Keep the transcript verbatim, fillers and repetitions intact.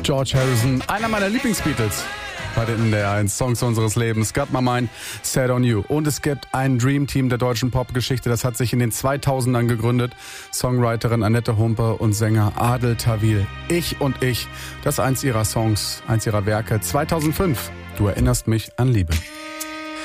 George Harrison, einer meiner Lieblingsbeatles bei den N D R eins Songs unseres Lebens. Got My Mind Set on You. Und es gibt ein Dreamteam der deutschen Popgeschichte, das hat sich in den zweitausendern gegründet. Songwriterin Annette Humpe und Sänger Adel Tawil. Ich und ich, das ist eins ihrer Songs, eins ihrer Werke. zweitausendfünf, Du erinnerst mich an Liebe.